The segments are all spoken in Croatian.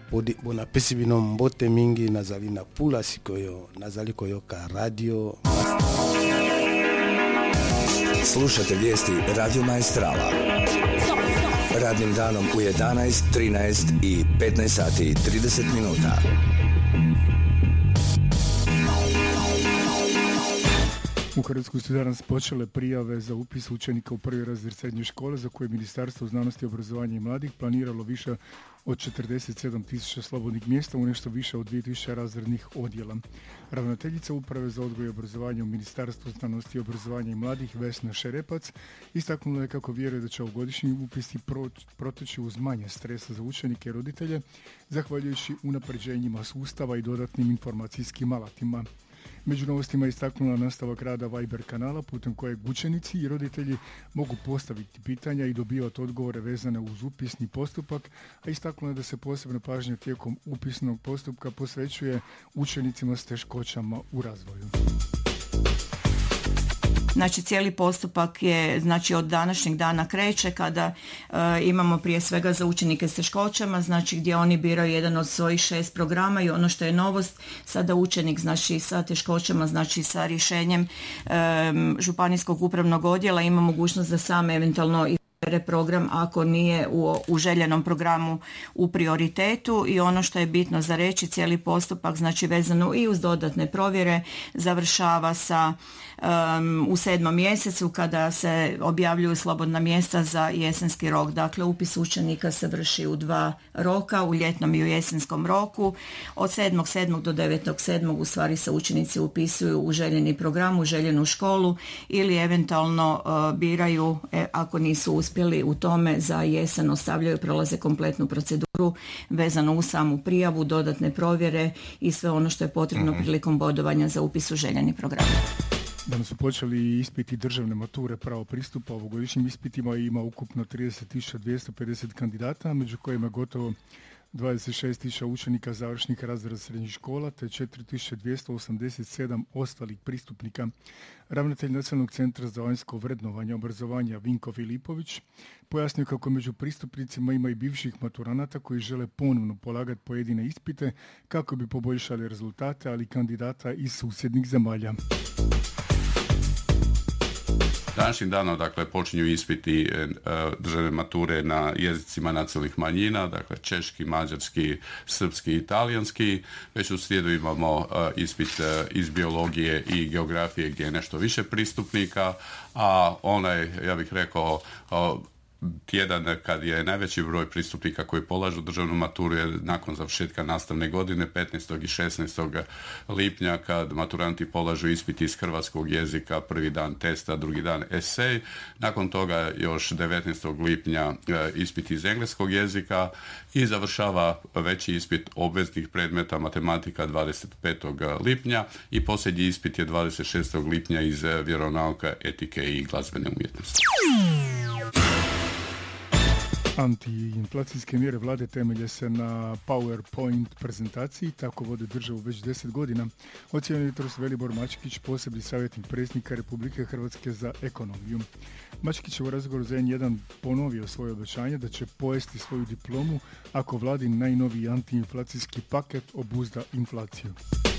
bona pesi bino mbote mingi, nazali na pula sikoyo, nazali koyoka radio. Slušate vijesti Radio Maestrala. Radnim danom u 11, 13 i 15 sati i 30 minuta. U Hrvatskoj su danas počele prijave za upis učenika u prvi razred srednje škole, za koje Ministarstvo znanosti, obrazovanja i mladih planiralo više od 47.000 slobodnih mjesta u nešto više od 2.000 razrednih odjela. Ravnateljica Uprave za odgoj i obrazovanje u Ministarstvu znanosti, obrazovanja i mladih Vesna Šerepac istaknula je kako vjeruje da će ovogodišnji upisi proteći uz manje stresa za učenike i roditelje, zahvaljujući unapređenjima sustava i dodatnim informacijskim alatima. Među novostima je istaknula nastavak rada Viber kanala putem kojeg učenici i roditelji mogu postaviti pitanja i dobivati odgovore vezane uz upisni postupak, a istaknula je da se posebna pažnja tijekom upisnog postupka posvećuje učenicima s teškoćama u razvoju. Znači cijeli postupak je, znači od današnjeg dana kreće kada imamo prije svega za učenike s teškoćama, znači gdje oni biraju jedan od svojih 6 programa i ono što je novost, sada učenik znači sa teškoćama, znači sa rješenjem županijskog upravnog odjela ima mogućnost da sam eventualno program ako nije u željenom programu u prioritetu. I ono što je bitno za reći, cijeli postupak znači vezano i uz dodatne provjere završava sa u 7. mjesecu kada se objavljuju slobodna mjesta za jesenski rok. Dakle, upis učenika se vrši u 2 roka, u ljetnom i u jesenskom roku. Od 7.7. do 9.7. u stvari se učenici upisuju u željeni program, u željenu školu ili eventualno biraju, ako nisu uspjeli u tome, za jesen ostavljaju, prolaze kompletnu proceduru vezano uz samu prijavu, dodatne provjere i sve ono što je potrebno prilikom bodovanja za upis u željeni program. Danas su počeli ispiti državne mature pravo pristupa. Ovogodišnjim ispitima ima ukupno 30.250 kandidata, među kojima gotovo 26.000 učenika završnih razreda srednjih škola te 4.287 ostalih pristupnika. Ravnatelj Nacionalnog centra za vanjsko vrednovanje obrazovanja Vinko Filipović pojasnio kako među pristupnicima ima i bivših maturanata koji žele ponovno polagati pojedine ispite kako bi poboljšali rezultate, ali kandidata iz susjednih zemalja. Današnjim danom, dakle, počinju ispiti državne mature na jezicima nacionalnih manjina, dakle, češki, mađarski, srpski i talijanski. Već u srijedu imamo ispit iz biologije i geografije gdje je nešto više pristupnika, a onaj, ja bih rekao, tjedan kad je najveći broj pristupnika koji polažu državnu maturu je nakon završetka nastavne godine 15. i 16. lipnja kad maturanti polažu ispit iz hrvatskog jezika, prvi dan testa, drugi dan esej. Nakon toga još 19. lipnja ispit iz engleskog jezika i završava veći ispit obveznih predmeta matematika 25. lipnja i posljednji ispit je 26. lipnja iz vjeronauka, etike i glazbene umjetnosti. Antiinflacijske mjere vlade temelje se na PowerPoint prezentaciji, tako vode državu već 10 godina. Ocijenio jutros Velibor Mačkić, posebni savjetnik predsjednika Republike Hrvatske za ekonomiju. Mačkić je u razgovoru za N1 ponovio svoje obećanje da će pojesti svoju diplomu ako vladin najnoviji antiinflacijski paket obuzda inflaciju.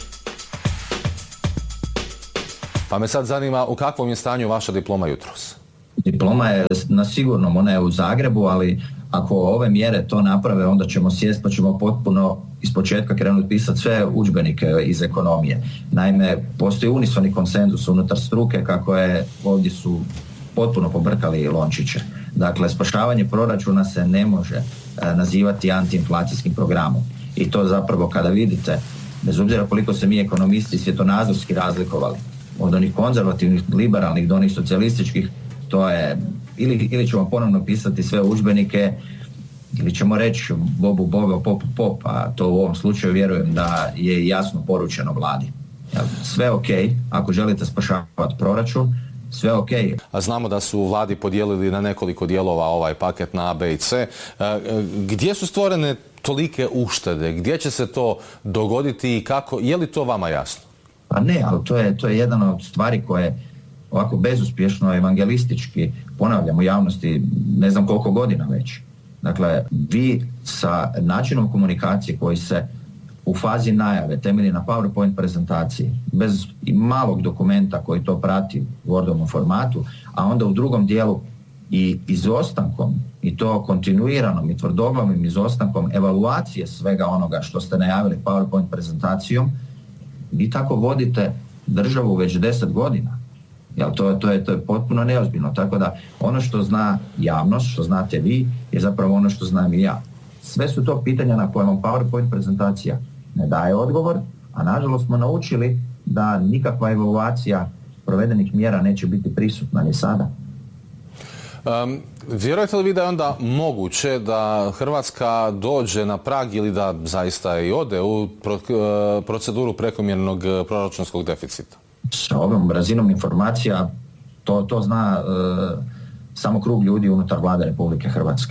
Pa me sad zanima u kakvom je stanju vaša diploma jutros? Diploma je na sigurnom, ona je u Zagrebu, ali ako ove mjere to naprave, onda ćemo sjesti pa ćemo potpuno ispočetka krenuti pisati sve udžbenike iz ekonomije. Naime, postoji unisoni konsenzus unutar struke kako je ovdje su potpuno pobrkali lončiće. Dakle, spašavanje proračuna se ne može nazivati antiinflacijskim programom. I to zapravo kada vidite, bez obzira koliko se mi ekonomisti svjetonazorski razlikovali, od onih konzervativnih, liberalnih do onih socijalističkih, to je, ili ćemo ponovno pisati sve udžbenike, ili ćemo reći bobu bobe, popu pop, a to u ovom slučaju vjerujem da je jasno poručeno vladi. Sve ok, ako želite spašavati proračun, sve ok. A znamo da su u vladi podijelili na nekoliko dijelova ovaj paket na A, B i C. Gdje su stvorene tolike uštede? Gdje će se to dogoditi i kako? Je li to vama jasno? Pa ne, ali to je jedna od stvari koje ovako bezuspješno evangelistički ponavljam u javnosti ne znam koliko godina već. Dakle, vi sa načinom komunikacije koji se u fazi najave temelji na PowerPoint prezentaciji, bez malog dokumenta koji to prati u Wordovom formatu, a onda u drugom dijelu i izostankom, i to kontinuiranom i tvrdoglavnim izostankom evaluacije svega onoga što ste najavili PowerPoint prezentacijom, vi tako vodite državu već 10 godina. Jel, to je potpuno neozbiljno. Tako da ono što zna javnost, što znate vi, je zapravo ono što znam i ja. Sve su to pitanja na koje vam PowerPoint prezentacija ne daje odgovor, a nažalost smo naučili da nikakva evaluacija provedenih mjera neće biti prisutna ni sada. Vjerujete li vi da je onda moguće da Hrvatska dođe na prag ili da zaista i ode u proceduru prekomjernog proračunskog deficita? Sa ovom razinom informacija to zna samo krug ljudi unutar Vlade Republike Hrvatske.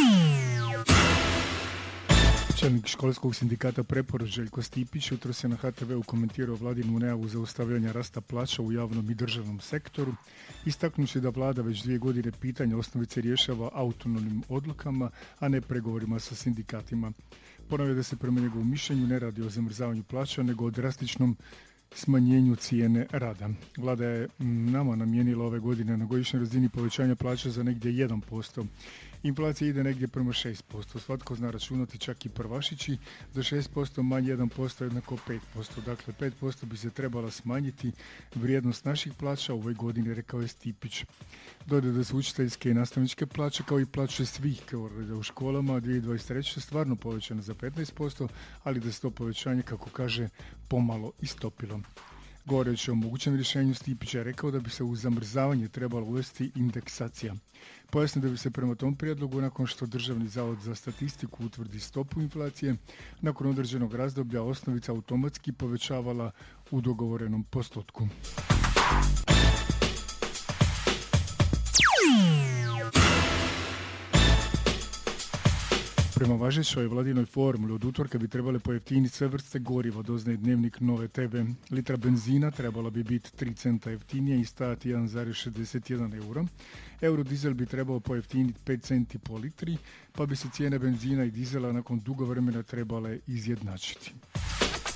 Čelnik školskog sindikata Preporod Željko Stipić jutros je na HTV-u komentirao vladinu najavu zaustavljanja rasta plaća u javnom i državnom sektoru, istaknući da vlada već 2 godine pitanja osnovice rješava autonomnim odlukama, a ne pregovorima sa sindikatima. Ponovio da se prema njegovom mišljenju ne radi o zamrzavanju plaća, nego o drastičnom smanjenju cijene rada. Vlada je nama namijenila ove godine na godišnjoj razini povećanja plaća za negdje 1%. Inflacija ide negdje prema 6%. Svatko zna računati, čak i prvašići, do 6% manje 1% jednako 5%. Dakle, 5% bi se trebala smanjiti vrijednost naših plaća u ovoj godini, rekao je Stipić. Dodao da su učiteljske i nastavničke plaće, kao i plaće svih u školama 2023. stvarno povećane za 15%, ali da se to povećanje, kako kaže, pomalo istopilo. Govoreći o mogućem rješenju, Stipić je rekao da bi se u zamrzavanje trebalo uvesti indeksacija. Pojasnio da bi se prema tom prijedlogu, nakon što Državni zavod za statistiku utvrdi stopu inflacije, nakon određenog razdoblja osnovica automatski povećavala u dogovorenom postotku. Prema važećoj vladinoj formuli od utorka bi trebale pojeftiniti sve vrste goriva, doznaje Dnevnik Nove TV. Litra benzina trebala bi biti 3 centa jeftinije i stajati 1,61 euro. Eurodizel bi trebao pojeftiniti 5 centi po litri, pa bi se cijene benzina i dizela nakon dugo vremena trebale izjednačiti.